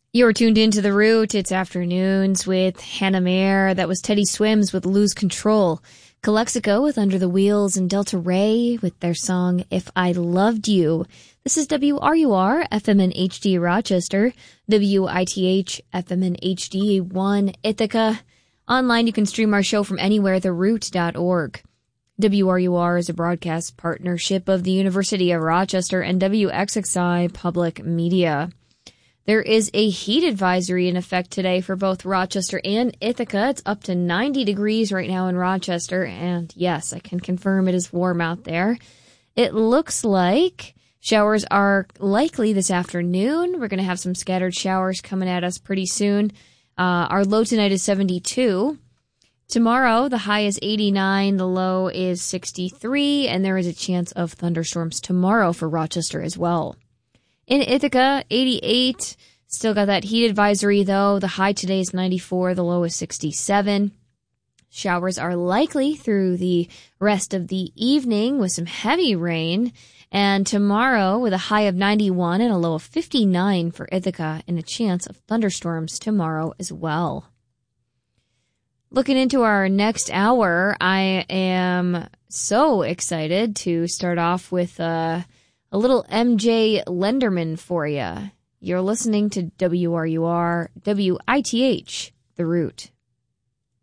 You're tuned into The Root. It's Afternoons with Hannah Mayer. That was Teddy Swims with Lose Control. Calexico with Under the Wheels, and Delta Ray with their song If I Loved You. This is WRUR, FM and HD Rochester, WITH, FM and HD 1 Ithaca. Online, you can stream our show from anywhere, theroot.org. WRUR is a broadcast partnership of the University of Rochester and WXXI Public Media. There is a heat advisory in effect today for both Rochester and Ithaca. It's up to 90 degrees right now in Rochester, and yes, I can confirm it is warm out there. It looks like showers are likely this afternoon. We're going to have some scattered showers coming at us pretty soon. Our low tonight is 72. Tomorrow, the high is 89, the low is 63, and there is a chance of thunderstorms tomorrow for Rochester as well. In Ithaca, 88. Still got that heat advisory, though. The high today is 94. The low is 67. Showers are likely through the rest of the evening with some heavy rain. And tomorrow with a high of 91 and a low of 59 for Ithaca, and a chance of thunderstorms tomorrow as well. Looking into our next hour, I am so excited to start off with a little MJ Lenderman for you. You're listening to WRUR, WITH, The Root.